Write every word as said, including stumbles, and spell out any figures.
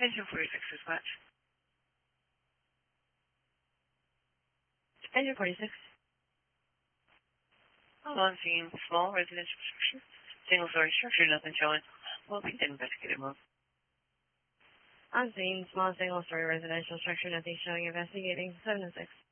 Engine forty-six dispatch. Engine forty-six. On scene, small residential structure. Single story structure, nothing showing. Well, we did investigative mode. On scene, small single story residential structure, nothing showing, investigating. seven and six.